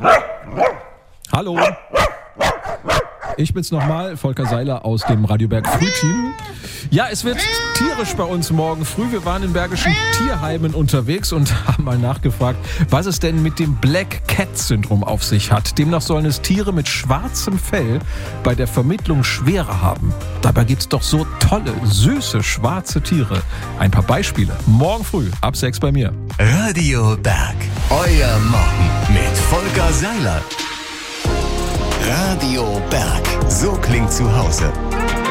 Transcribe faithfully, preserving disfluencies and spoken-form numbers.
Hallo. Ich bin's nochmal, Volker Seiler aus dem Radio Berg Frühteam. Ja, es wird tierisch bei uns morgen früh. Wir waren in bergischen Tierheimen unterwegs und haben mal nachgefragt, was es denn mit dem Black Cat Syndrom auf sich hat. Demnach sollen es Tiere mit schwarzem Fell bei der Vermittlung schwerer haben. Dabei gibt's doch so tolle, süße, schwarze Tiere. Ein paar Beispiele. Morgen früh ab sechs bei mir. Radio Berg. Euer Morgen mit Volker Seiler. Radio Berg. So klingt zu Hause.